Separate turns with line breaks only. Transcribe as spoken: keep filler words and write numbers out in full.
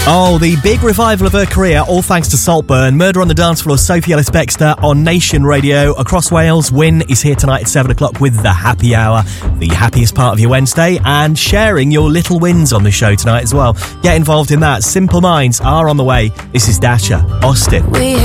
Oh, the big revival of her career, all thanks to Saltburn. Murder on the Dance Floor, Sophie Ellis-Bextor on Nation Radio. Across Wales, Wyn is here tonight at seven o'clock with the Happy Hour, the happiest part of your Wednesday, and sharing your little wins on the show tonight as well. Get involved in that. Simple Minds are on the way. This is Dasha, Austin.
We